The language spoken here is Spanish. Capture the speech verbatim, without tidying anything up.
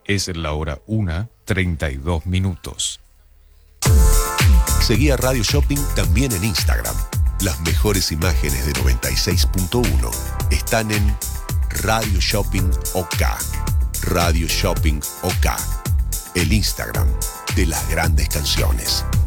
Es la hora una, treinta y dos minutos. Seguí a Radio Shopping también en Instagram. Las mejores imágenes de noventa y seis punto uno están en Radio Shopping OK. Radio Shopping OK. El Instagram de las grandes canciones.